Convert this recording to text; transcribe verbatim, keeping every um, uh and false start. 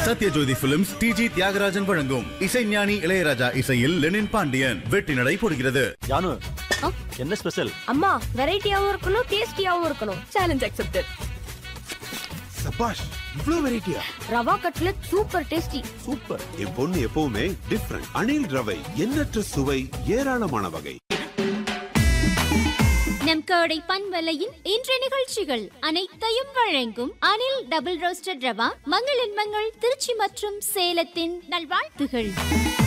Sathyajothi films டிஜி தியாகராஜன் வழங்கும் இசைஞானி இளையராஜா இசையில் லெனின் பாண்டியன் வெற்றி நடை போடுகிறது. ஜானு, என்ன ஸ்பெஷல்? அம்மா, வெரைட்டியாவும் இருக்கணும், டேஸ்டியாவும் இருக்கணும். Challenge accepted. சபாஷ், இவ்ளோ வெரைட்டியா? Rava cutlet super tasty. Super. என் பொண்ணு எப்பவுமே டிஃபரண்ட். அணில் ரவை, எண்ணற்ற சுவை, ஏராளமான வகை. நம் கோடை பண்பலையின் இன்றைய நிகழ்ச்சிகள் அனைத்தையும் வழங்கும் அனில் டபுள் ரோஸ்டட் ரவா, மங்களின் மங்கள் திருச்சி மற்றும் சேலத்தின் நல்வாழ்த்துகள்.